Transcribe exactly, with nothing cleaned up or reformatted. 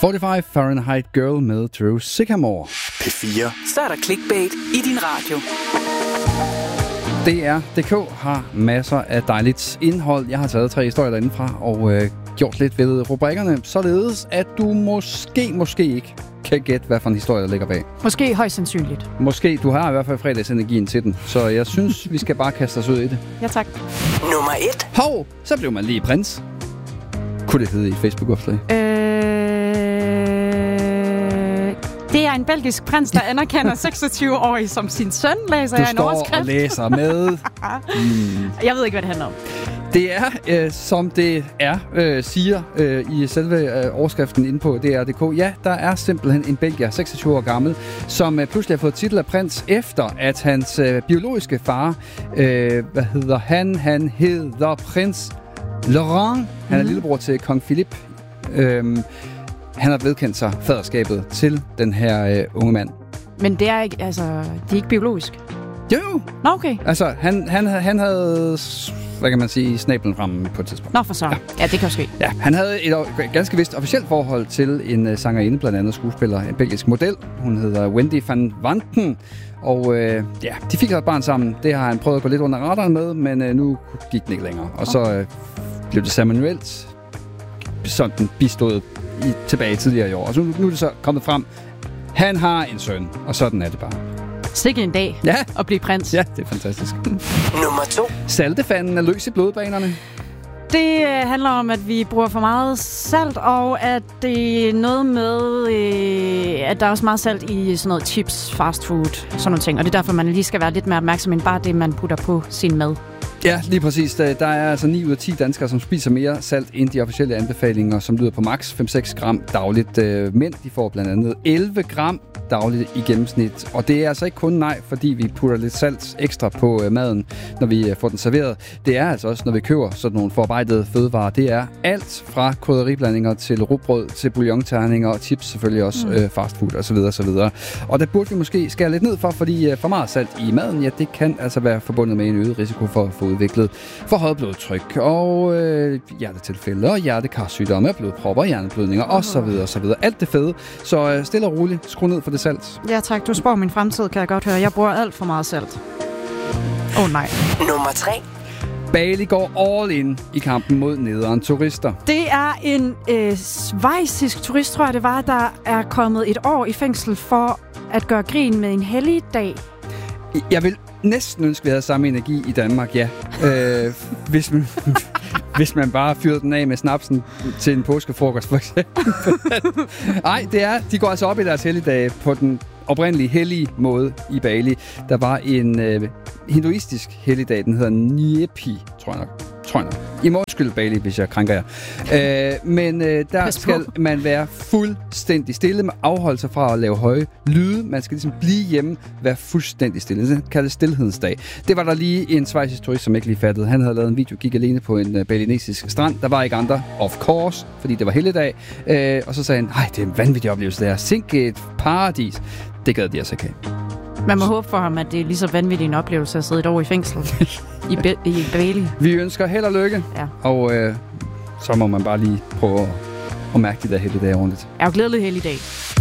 fyrre-fem Fahrenheit Girl med Drew Sycamore. P fire. Så er der clickbait i din radio. D R punktum d k har masser af dejligt indhold. Jeg har taget tre historier derindefra og øh, gjort lidt ved rubrikkerne, således at du måske, måske ikke kan gætte, hvad for en historie, der ligger bag. Måske højst sandsynligt. Måske. Du har i hvert fald fredagsenergien til den, så jeg synes, vi skal bare kaste os ud i det. Ja, tak. Nummer et. Hov, så blev man lige prins. Kunne det hedde i Facebook-opslag? Øh... Det er en belgisk prins, der anerkender seksogtyve-årig som sin søn, læser du jeg en overskrift. Du står og læser med. mm. Jeg ved ikke, hvad det handler om. Det er, øh, som det er, øh, siger øh, i selve øh, overskriften inde på D R punktum d k. Ja, der er simpelthen en belgier, seksogtyve år gammel, som øh, pludselig har fået titel af prins, efter at hans øh, biologiske far, øh, hvad hedder han? Han hedder prins Laurent. Han er mm. lillebror til kong Philip. Øh, han har vedkendt sig faderskabet til den her øh, unge mand. Men det er ikke, altså, det er ikke biologisk? Jo. Nå, okay. Altså, han, han, han havde, hvad kan man sige, snablen frem på et tidspunkt. Nå, for så. Ja, ja det kan jo ske. Ja, han havde et ganske vist officielt forhold til en uh, sangerinde, blandt andet skuespiller, en belgisk model. Hun hedder Wendy van Wanten. Og øh, ja, de fik et barn sammen. Det har han prøvet at gå lidt under radaren med, men øh, nu gik den ikke længere. Og så øh, blev det ceremonielt sådan bistået i, tilbage tidligere i år. Og så nu, nu er det så kommet frem. Han har en søn, og sådan er det bare. Sikke en dag ja. at blive prins. Ja, det er fantastisk. Nummer to. Saltefanden er løs i blodbanerne. Det øh, handler om, at vi bruger for meget salt, og at det er noget med, øh, at der er også meget salt i sådan noget chips, fast food, sådan nogle ting. Og det er derfor, man lige skal være lidt mere opmærksom end bare det, man putter på sin mad. Ja, lige præcis. Der er altså ni ud af ti danskere, som spiser mere salt end de officielle anbefalinger, som lyder på maks fem til seks gram dagligt. Mænd, de får blandt andet elleve gram dagligt i gennemsnit. Og det er altså ikke kun nej, fordi vi putter lidt salt ekstra på maden, når vi får den serveret. Det er altså også, når vi køber sådan nogle forarbejdede fødevarer. Det er alt fra krydderiblandinger til rugbrød, til bouillonterninger og chips selvfølgelig også, mm. øh, fastfood osv. osv. Og der burde vi måske skære lidt ned for, fordi for meget salt i maden, ja, det kan altså være forbundet med en øget risiko for at få udviklet forhøjet blodtryk og øh, hjertetilfælde og hjertekarsygdomme, blodpropper, hjerneblødninger oh. osv. osv. Alt det fede. Så øh, stille og roligt, skru ned for det salt. Ja tak, du spår min fremtid, kan jeg godt høre. Jeg bruger alt for meget salt. Åh oh, nej. Nummer tre. Bali går all in i kampen mod nederen turister. Det er en øh, schweizisk turist, tror jeg det var, der er kommet et år i fængsel for at gøre grin med en helligdag. Jeg vil næsten ønske, vi havde samme energi i Danmark, ja. Øh, hvis, man, hvis man bare fyrede den af med snapsen til en påskefrokost, for eksempel. Nej, det er, de går altså op i deres helligdage på den oprindelige hellige måde i Bali. Der var en øh, hinduistisk helligdag, den hedder Nyepi, tror jeg nok. Tror jeg nok. I må undskylde Bali, hvis jeg krænker jer. Øh, men øh, der skal man være fuldstændig stille, med afholde sig fra at lave høje lyde. Man skal ligesom blive hjemme, være fuldstændig stille. Det kaldes stillhedens dag. Det var der lige en schweizisk turist, som ikke lige fattede. Han havde lavet en video, gik alene på en uh, balinesisk strand. Der var ikke andre, of course, fordi det var helligdag. Øh, og så sagde han, nej, det er en vanvittig oplevelse der. Sikke et paradis. Det gad de altså ikke. Man må håbe for ham, at det er lige så vanvittig en oplevelse at sidde et år i fængsel i, Be- i Bali. Vi ønsker held og lykke, ja. og øh, så må man bare lige prøve at, at mærke de der helligdage ordentligt. Ja, og glædelig helligdag.